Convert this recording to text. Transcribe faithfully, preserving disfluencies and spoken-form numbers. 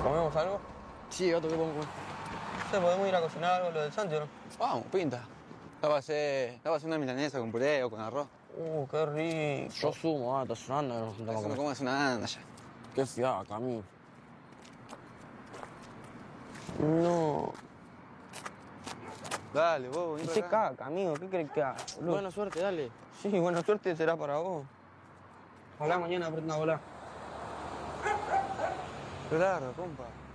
¿Comemos algo? Sí, otro que pongo. No sé, podemos ir a cocinar algo, lo del Santi, ¿o no? Vamos, pinta. La va a hacer, la va a hacer una milanesa con puré o con arroz. Uh, qué rico. Yo sumo, ah, está sonando. No, no, Eso no, no comas una anda ya. qué fiaca, amigo. No. Dale, vos, vení Hice para acá. caca, amigo. ¿Qué crees que haga, boludo? Buena suerte, dale. Sí, buena suerte será para vos. Ojalá mañana aprenda a volar. Claro, compa.